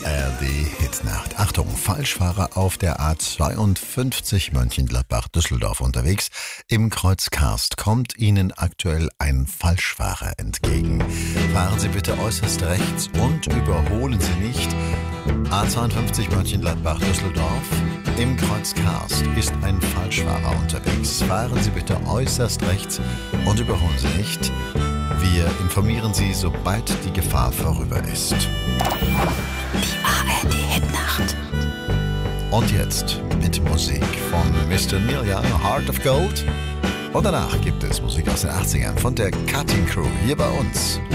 ARD Hitnacht. Achtung, Falschfahrer auf der A52 Mönchengladbach-Düsseldorf unterwegs. Im Kreuz Karst kommt Ihnen aktuell ein Falschfahrer entgegen. Fahren Sie bitte äußerst rechts und überholen Sie nicht. A52 Mönchengladbach-Düsseldorf. Im Kreuz Karst ist ein Falschfahrer unterwegs. Fahren Sie bitte äußerst rechts und überholen Sie nicht. Wir informieren Sie, sobald die Gefahr vorüber ist. Die ARD Hitnacht. Und jetzt mit Musik von Mr. Neil Young, Heart of Gold. Und danach gibt es Musik aus den 80ern von der Cutting Crew hier bei uns.